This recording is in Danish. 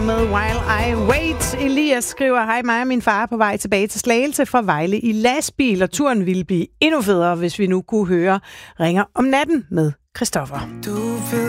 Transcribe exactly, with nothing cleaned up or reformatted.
Med While I Wait. Elias skriver, hej, mig og min far er på vej tilbage til Slagelse fra Vejle i lastbil, og turen ville blive endnu federe, hvis vi nu kunne høre Ringer om natten med Christoffer. Du ved